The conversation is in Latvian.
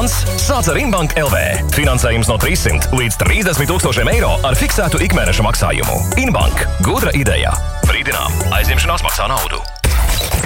Plāns sāc ar Inbank LV. Finansējums no 300 līdz 30 000 eiro ar fiksētu ikmēneša maksājumu. Inbank. Gudra ideja. Brīdinām. Aizņemšanās maksā naudu.